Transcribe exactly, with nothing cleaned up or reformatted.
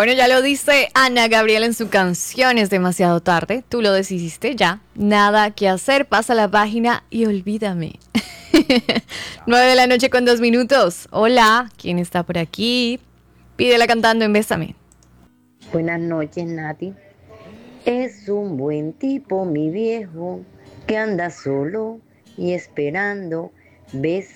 Bueno, ya lo dice Ana Gabriel en su canción Es demasiado tarde. Tú lo decidiste ya. Nada que hacer. Pasa la página y olvídame. Nueve de la noche con dos minutos. Hola, ¿quién está por aquí? Pídela cantando en Bésame. Buenas noches, Nati. Es un buen tipo, mi viejo, que anda solo y esperando. Ves